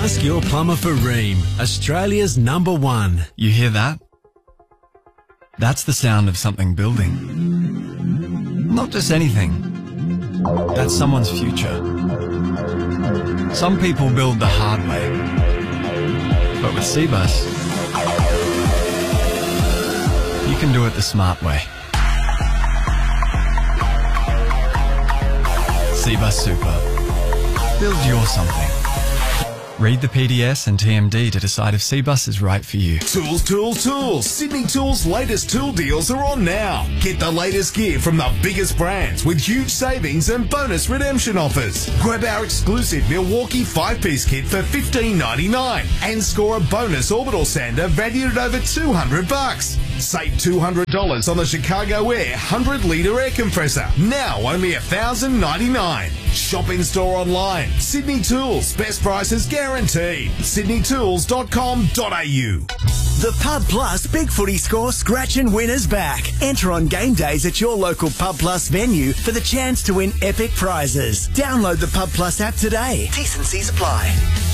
Ask your plumber for Rheem, Australia's #1. You hear that? That's the sound of something building. Not just anything. That's someone's future. Some people build the hard way. But with Cbus, you can do it the smart way. Cbus Super. Build your something. Read the PDS and TMD to decide if Cbus is right for you. Tools, tools, tools. Sydney Tools' latest tool deals are on now. Get the latest gear from the biggest brands with huge savings and bonus redemption offers. Grab our exclusive Milwaukee 5-piece kit for $15.99 and score a bonus orbital sander valued at over $200. Save $200 on the Chicago Air 100-litre air compressor. Now only $1,099. Shop in store online. Sydney Tools. Best prices guaranteed. sydneytools.com.au. The Pub Plus Big Footy Score Scratch and Win is back. Enter on game days at your local Pub Plus venue for the chance to win epic prizes. Download the Pub Plus app today. T&Cs apply.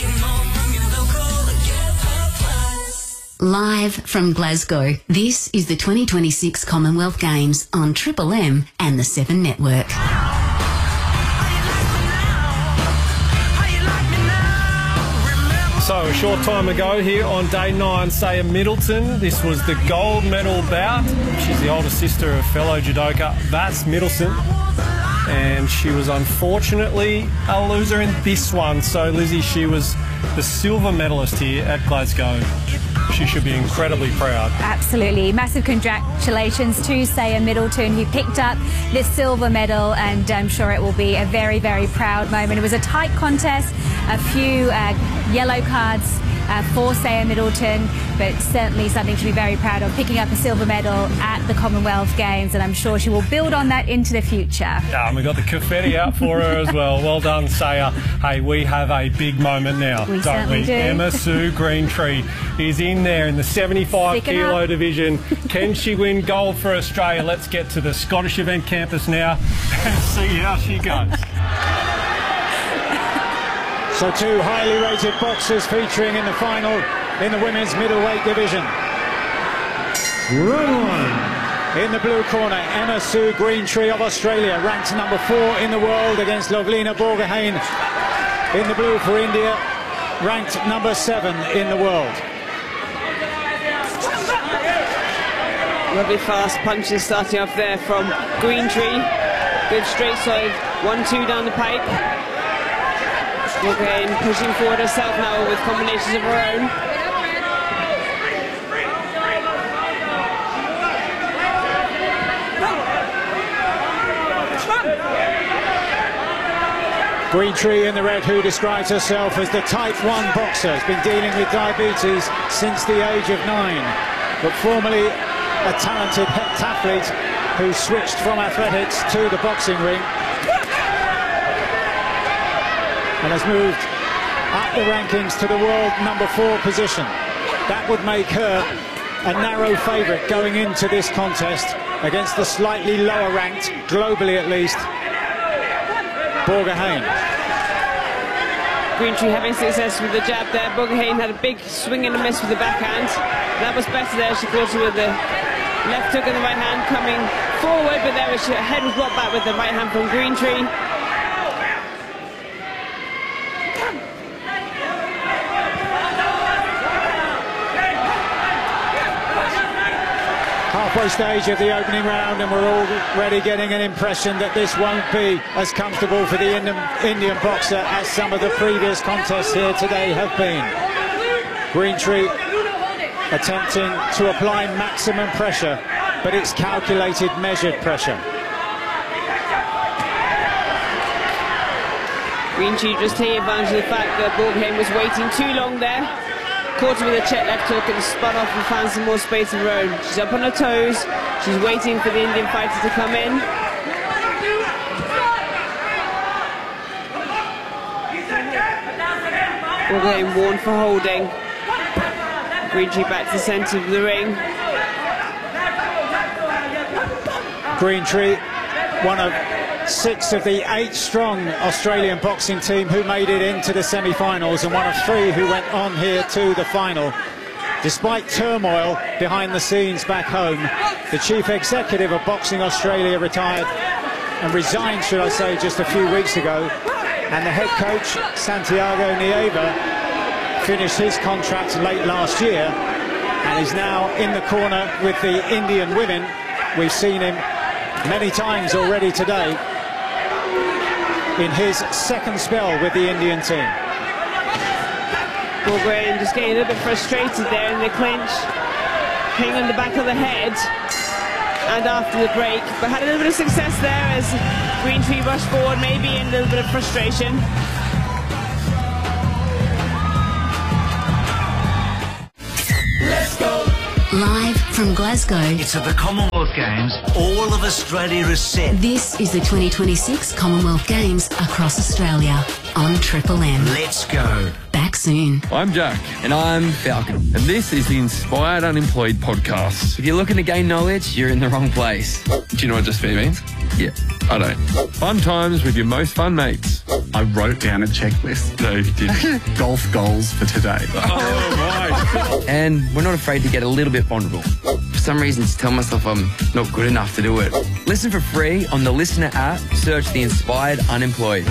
Live from Glasgow, this is the 2026 Commonwealth Games on Triple M and the 7 Network. So, a short time ago here on day 9, Saya Middleton. This was the gold medal bout. She's the older sister of fellow judoka Vas Middleton. And she was unfortunately a loser in this one. So, Lizzie, she was the silver medalist here at Glasgow. She should be incredibly proud. Absolutely. Massive congratulations to Saya Middleton, who picked up this silver medal, and I'm sure it will be a very, very proud moment. It was a tight contest, a few yellow cards for Saya Middleton, but certainly something to be very proud of, picking up a silver medal at the Commonwealth Games, and I'm sure she will build on that into the future. Yeah, and we got the confetti out for her as well. Well done, Saya. Hey, we have a big moment now, don't we? Do. Emma Sue Greentree is in there in the 75-kilo division. Can she win gold for Australia? Let's get to the Scottish Event Campus now and see how she goes. So 2 highly rated boxers featuring in the final in the women's middleweight division. Round 1. In the blue corner, Emma Sue Greentree of Australia, ranked number 4 in the world against Lovlina Borgohain. In the blue for India, ranked number 7 in the world. Lovely fast punches starting off there from Greentree. Good straight side, 1-2 down the pipe. Borgohain pushing forward herself now with combinations of her own. Greentree in the red, who describes herself as the Type 1 boxer, has been dealing with diabetes since the age of 9, but formerly a talented heptathlete who switched from athletics to the boxing ring and has moved up the rankings to the world number 4 position. That would make her a narrow favourite going into this contest against the slightly lower ranked, globally at least, Borgohain. Greentree having success with the jab there. Borgohain had a big swing and a miss with the backhand. That was better there. She caught her with the left hook and the right hand coming forward, but there was her head was brought back with the right hand from Greentree. Halfway stage of the opening round, and we're already getting an impression that this won't be as comfortable for the Indian boxer as some of the previous contests here today have been. Greentree attempting to apply maximum pressure, but it's calculated, measured pressure. Greentree just taking advantage of the fact that Borgohain was waiting too long there. Caught her with a check left hook and spun off and found some more space of her own. She's up on her toes. She's waiting for the Indian fighter to come in. Borgohain warned for holding. Greentree back to the centre of the ring. Greentree, one of 6 of the 8 strong Australian boxing team who made it into the semi-finals, and one of 3 who went on here to the final. Despite turmoil behind the scenes back home, the chief executive of Boxing Australia retired and resigned, should I say, just a few weeks ago. And the head coach, Santiago Nieva, finished his contract late last year and is now in the corner with the Indian women. We've seen him many times already today in his second spell with the Indian team. Borgohain just getting a little bit frustrated there in the clinch, hitting on the back of the head, and after the break, but had a little bit of success there as Greentree rushed forward, maybe in a little bit of frustration. Let's go. Live from Glasgow, It's at the Commonwealth Games. All of Australia is set. this is the 2026 Commonwealth Games across Australia on Triple M. Let's go. Back soon. I'm Jack. And I'm Falcon. And this is the Inspired Unemployed podcast. If you're looking to gain knowledge, you're in the wrong place. Do you know what just fair means? Yeah, I don't. Fun times with your most fun mates. I wrote down a checklist. No, you didn't. Golf goals for today. Oh, right. And we're not afraid to get a little bit vulnerable. For some reason, to tell myself I'm not good enough to do it. Listen for free on the Listener app. Search the Inspired Unemployed.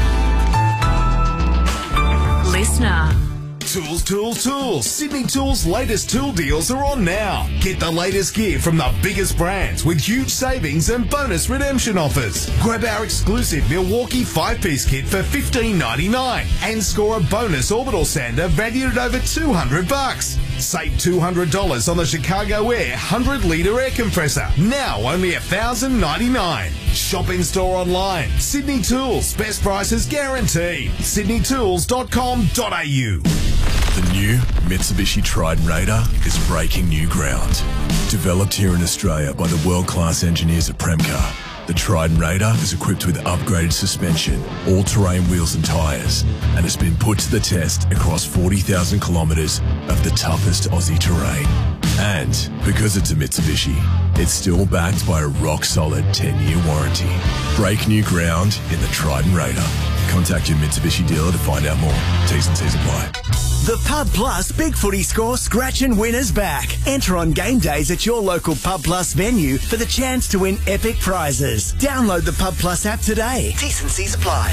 Listener. Tools, tools, tools. Sydney Tools' latest tool deals are on now. Get the latest gear from the biggest brands with huge savings and bonus redemption offers. Grab our exclusive Milwaukee 5-piece kit for $15.99 and score a bonus orbital sander valued at over $200. Save $200 on the Chicago Air 100-litre air compressor. Now only $1,099. Shop in store online. Sydney Tools. Best prices guaranteed. sydneytools.com.au. The new Mitsubishi Triton Raider is breaking new ground. Developed here in Australia by the world-class engineers at Premcar, the Triton Raider is equipped with upgraded suspension, all-terrain wheels and tyres, and has been put to the test across 40,000 kilometres of the toughest Aussie terrain. And because it's a Mitsubishi, it's still backed by a rock-solid 10-year warranty. Break new ground in the Triton Raider. Contact your Mitsubishi dealer to find out more. T's and C's apply. The Pub Plus Big Footy Score Scratch and Win is back. Enter on game days at your local Pub Plus venue for the chance to win epic prizes. Download the Pub Plus app today. T's and C's apply.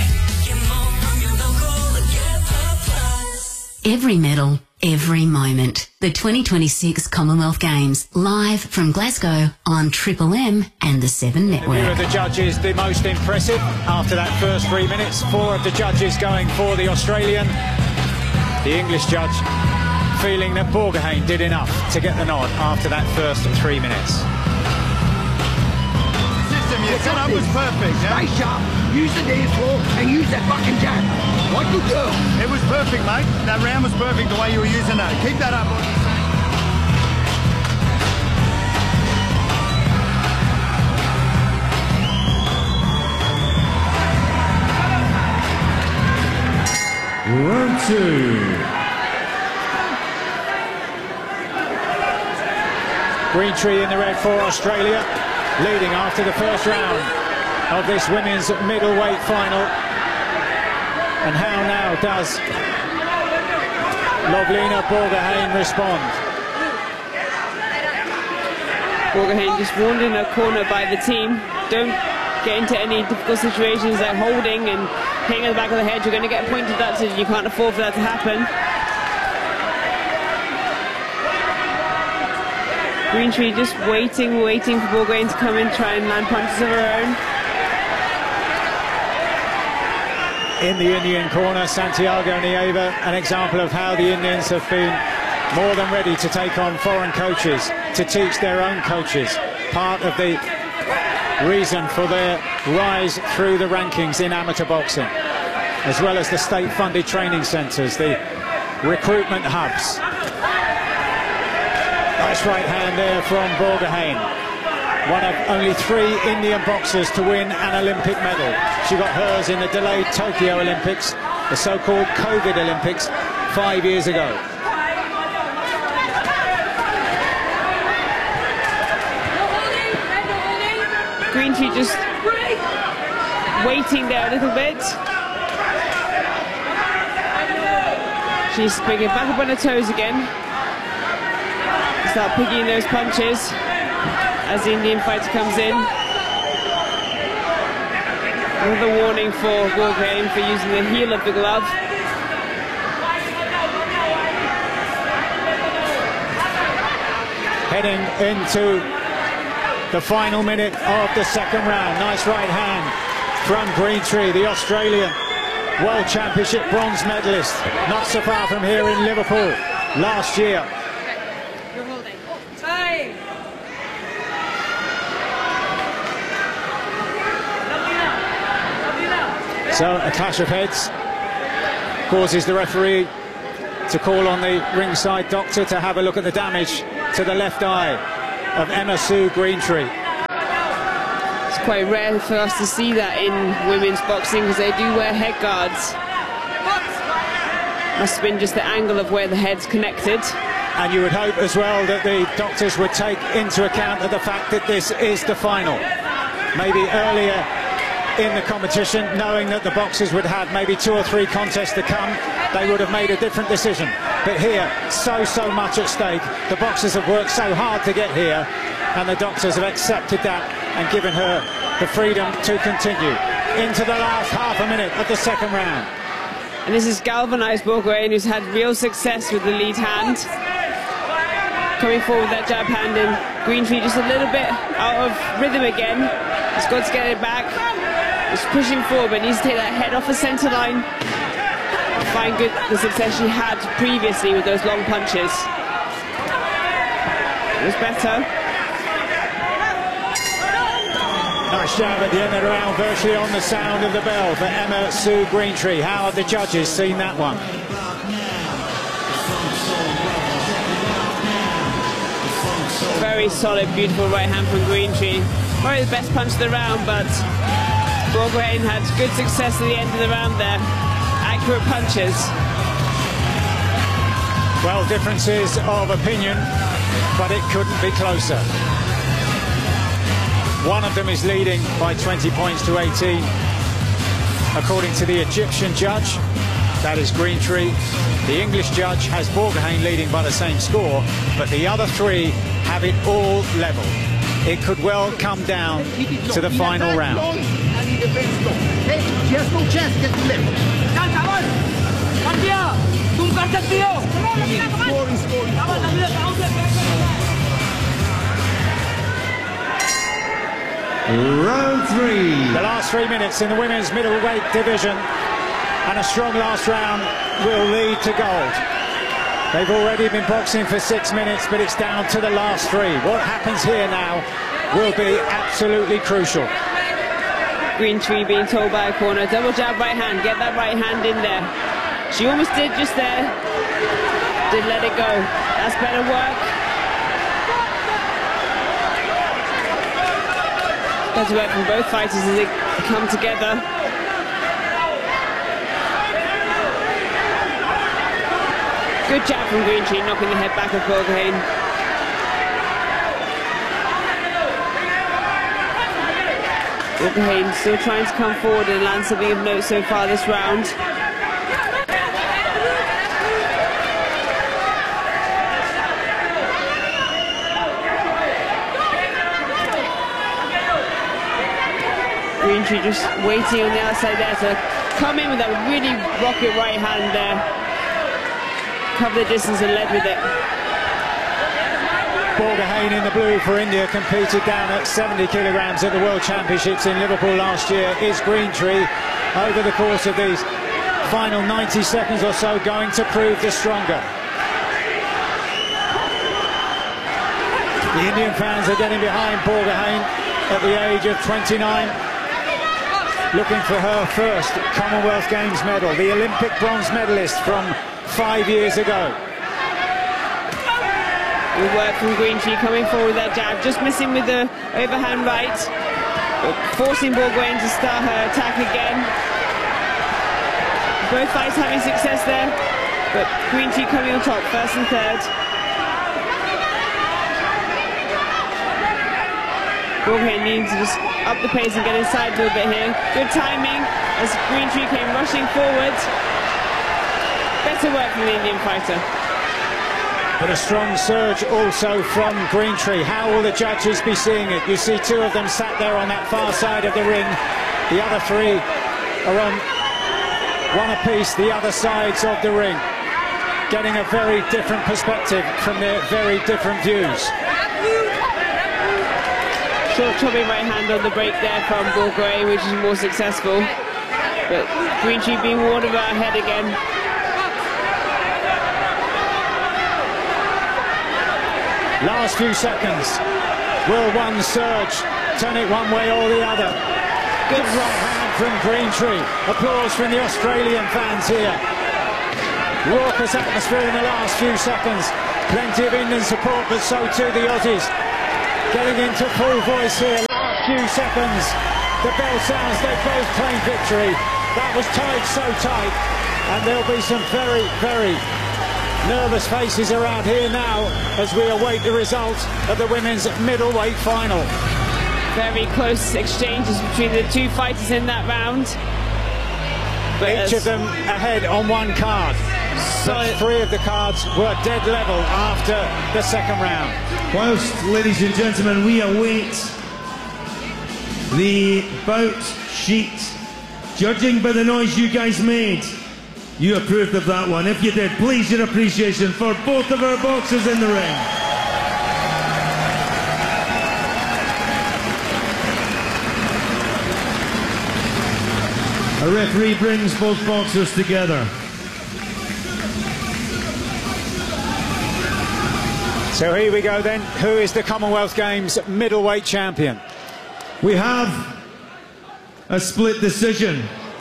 Every medal, every moment. The 2026 Commonwealth Games, live from Glasgow on Triple M and the 7 The view Network. of the judges, the most impressive after that first 3 minutes. 4 of the judges going for the Australian. The English judge feeling that Borgohain did enough to get the nod after that first 3 minutes. System you set up was perfect, yeah? Stay sharp, use the dance floor and use that fucking jab. Like you do. It was perfect, mate. That round was perfect the way you were using that. Keep that up. Round 2. Greentree in the red for Australia, leading after the first round of this women's middleweight final. And how now does Lovlina Borgohain respond? Borgohain just warned in a corner by the team. Don't get into any difficult situations like holding and hitting at the back of the head. You're going to get pointed at, so you can't afford for that to happen. Greentree just waiting for Borgohain to come in, try and land punches of her own. In the Indian corner, Santiago Nieva, an example of how the Indians have been more than ready to take on foreign coaches, to teach their own coaches. Part of the reason for their rise through the rankings in amateur boxing, as well as the state-funded training centres, the recruitment hubs. Nice right hand there from Borgohain. One of only 3 Indian boxers to win an Olympic medal. She got hers in the delayed Tokyo Olympics, the so-called COVID Olympics, 5 years ago. Greentree just waiting there a little bit. She's bringing back up on her toes again. Start picking those punches as the Indian fighter comes in. Another warning for Borgohain for using the heel of the glove. Heading into the final minute of the second round. Nice right hand from Greentree, the Australian World Championship bronze medalist. Not so far from here in Liverpool last year. So a clash of heads causes the referee to call on the ringside doctor to have a look at the damage to the left eye of Emma Sue Greentree. It's quite rare for us to see that in women's boxing because they do wear head guards. Must have been just the angle of where the head's connected. And you would hope as well that the doctors would take into account the fact that this is the final. Maybe earlier in the competition, knowing that the boxers would have maybe 2 or 3 contests to come, they would have made a different decision. But here, so much at stake. The boxers have worked so hard to get here, and the doctors have accepted that and given her the freedom to continue into the last half a minute of the second round. And this has galvanised Borgohain, who's had real success with the lead hand. Coming forward with that jab hand, and Greentree just a little bit out of rhythm again. He's got to get it back. He's pushing forward, but needs to take that head off the centre line. Find good the success she had previously with those long punches. It was better. Nice jab at the end of the round, virtually on the sound of the bell for Emma Sue Greentree. How have the judges seen that one? Very solid, beautiful right hand from Greentree. Probably the best punch of the round, but Borgohain had good success at the end of the round there. Accurate punches. Well, differences of opinion, but it couldn't be closer. One of them is leading by 20 points to 18. According to the Egyptian judge, that is Greentree. The English judge has Borgohain leading by the same score, but the other 3 have it all level. It could well come down to the final round. Round 3. The last 3 minutes in the women's middleweight division, and a strong last round will lead to gold. They've already been boxing for 6 minutes, but it's down to the last 3. What happens here now will be absolutely crucial. Greentree being told by a corner, double jab right hand, get that right hand in there. She almost did just there. Did let it go. That's better work. Better work from both fighters as they come together. Good jab from Greentree, knocking the head back of Borgohain. Borgohain still trying to come forward and land something of note so far this round. Greentree just waiting on the outside there to come in with that really rocket right hand there. Cover the distance and led with it. Borgohain in the blue for India competed down at 70 kilograms at the World Championships in Liverpool last year. Is Greentree, over the course of these final 90 seconds or so, going to prove the stronger? The Indian fans are getting behind Borgohain at the age of 29, looking for her first Commonwealth Games medal, the Olympic bronze medalist from 5 years ago. Good work from Greentree coming forward with that jab, just missing with the overhand right, but forcing Borgohain to start her attack again. Both fights having success there, but Greentree coming on top, first and third. Borghain needs to just up the pace and get inside a little bit here. Good timing as Greentree came rushing forward. Better work from the Indian fighter. But a strong surge also from Greentree. How will the judges be seeing it? You see two of them sat there on that far side of the ring. The other three are on one apiece, the other sides of the ring, getting a very different perspective from their very different views. Short chopping right hand on the break there from Borghain, which is more successful. But Greentree being warned about her head again. Last few seconds. Will one surge turn it one way or the other? Good right hand from Greentree. Applause from the Australian fans here. Raucous atmosphere in the last few seconds. Plenty of Indian support, but so too the Aussies. Getting into full voice here. Last few seconds. The bell sounds. They both claim victory. That was tied so tight. And there'll be some very, very nervous faces around here now as we await the result of the women's middleweight final. Very close exchanges between the two fighters in that round. But each of them ahead on one card. But three of the cards were dead level after the second round. Whilst, ladies and gentlemen, we await the bout sheet, judging by the noise you guys made, you approved of that one. If you did, please your appreciation for both of our boxers in the ring. A referee brings both boxers together. So here we go then. Who is the Commonwealth Games middleweight champion? We have a split decision.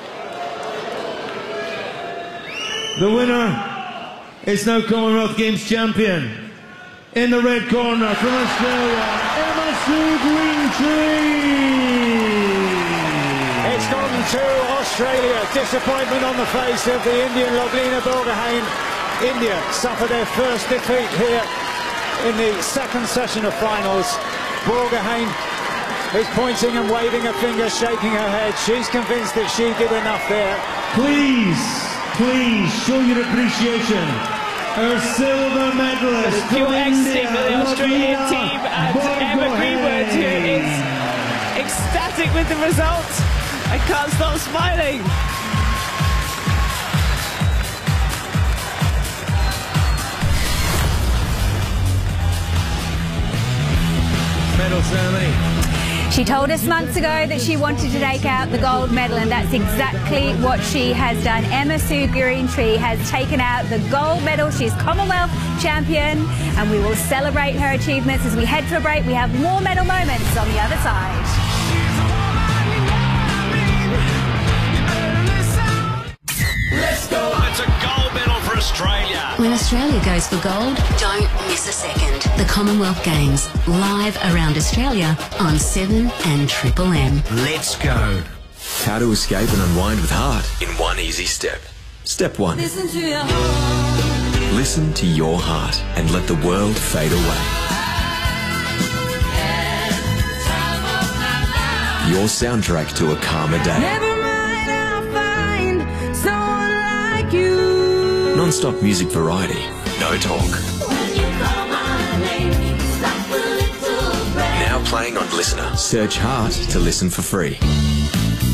The winner is now Commonwealth Games champion. In the red corner from Australia, Emma Sue Greentree. It's gone to Australia. Disappointment on the face of the Indian Loglina Borghain. India suffered their first defeat here in the second session of finals. Borghain is pointing and waving a finger, shaking her head. She's convinced that she did enough there. Please show your appreciation. Our silver medalist pure from ecstasy India, for the Australian Loglina team, and Emma Greenwood, who is ecstatic with the result. I can't stop smiling. Medal ceremony. She told us months ago that she wanted to take out the gold medal, and that's exactly what she has done. Emma Sue Greentree has taken out the gold medal. She's Commonwealth champion, and we will celebrate her achievements as we head to a break. We have more medal moments on the other side. Let's go! It's a gold medal for Australia. When Australia goes for gold, don't miss a second. The Commonwealth Games, live around Australia on 7 and Triple M. Let's go. How to escape and unwind with heart in one easy step. Step 1. Listen to your heart. Listen to your heart and let the world fade away. Your soundtrack to a calmer day. Never mind, I'll find someone like you. Non-stop music variety. No talk. Now playing on Listener. Search Heart to listen for free.